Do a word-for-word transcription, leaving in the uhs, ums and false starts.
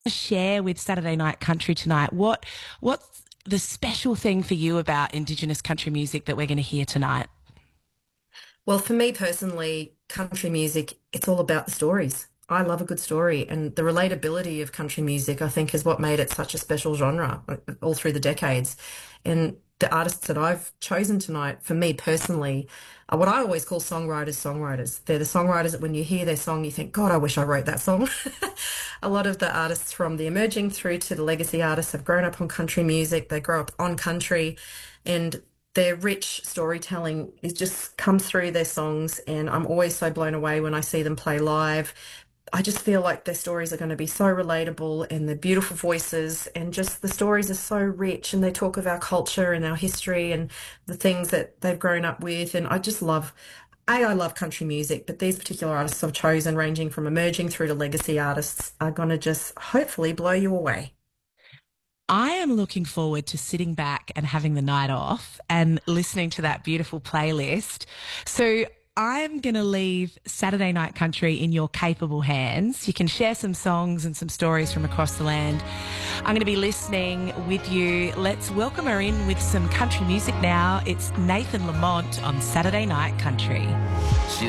Share with Saturday Night Country tonight. What what's the special thing for you about Indigenous country music that we're going to hear tonight? Well, for me personally, country music, it's all about the stories. I love a good story, and the relatability of country music, I think, is what made it such a special genre uh, all through the decades. And the artists that I've chosen tonight, for me personally, are what I always call songwriters, songwriters. They're the songwriters that when you hear their song, you think, God, I wish I wrote that song. A lot of the artists from the emerging through to the legacy artists have grown up on country music. They grow up on country, and their rich storytelling is just comes through their songs, and I'm always so blown away when I see them play live. I just feel like their stories are going to be so relatable, and their beautiful voices, and just the stories are so rich, and they talk of our culture and our history and the things that they've grown up with. And I just love, A, I love country music, but these particular artists I've chosen, ranging from emerging through to legacy artists, are going to just hopefully blow you away. I am looking forward to sitting back and having the night off and listening to that beautiful playlist. So I'm going to leave Saturday Night Country in your capable hands. You can share some songs and some stories from across the land. I'm going to be listening with you. Let's welcome her in with some country music now. It's Nathan Lamont on Saturday Night Country. She's